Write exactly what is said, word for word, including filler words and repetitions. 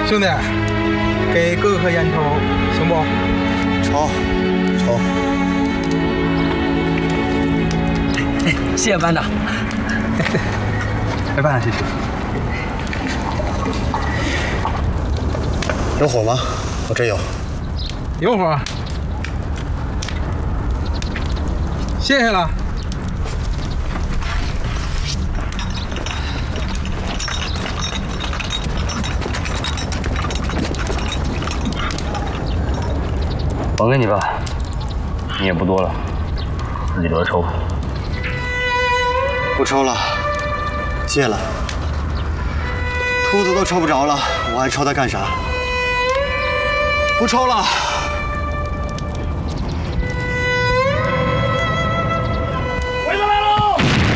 兄弟，给哥盒烟抽，行不？ 抽，抽。 哎，谢谢班长。 哎，班长，谢谢。有火吗？我这有。 有火。谢谢了。 还给你吧，你也不多了，自己留着抽吧。 不抽了，戒了。秃子都抽不着了，我还抽它干啥？不抽了。